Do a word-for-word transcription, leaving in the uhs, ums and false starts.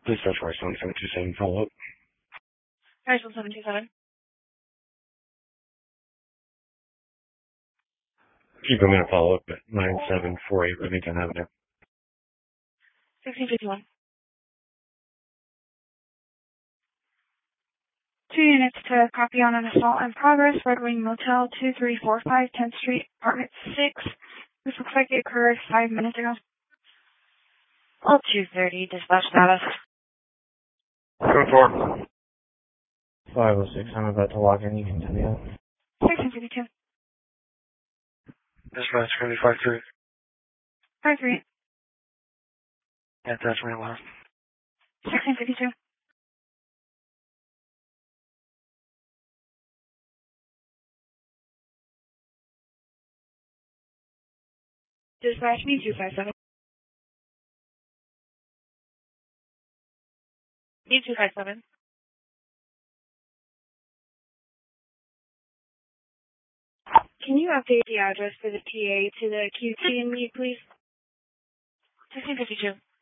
Please touch Rice one seven two seven, follow up. Rice one seven two seven. Keep them in a follow up at nine seven four eight Rivington Avenue. sixteen fifty-one. Two units to copy on an assault in progress, Red Wing Motel, two three four five, tenth Street, apartment six. This looks like it occurred five minutes ago. All two thirty, dispatch status. Code four. five oh six, I'm about to log in, you can tell me that. sixteen fifty-two. Dispatch, going to be five three. five three. Yeah, that's my last. sixteen fifty-two. Dispatch me two five seven. Me two five seven. Can you update the address for the P A to the Q T and me, please? sixteen fifty-two.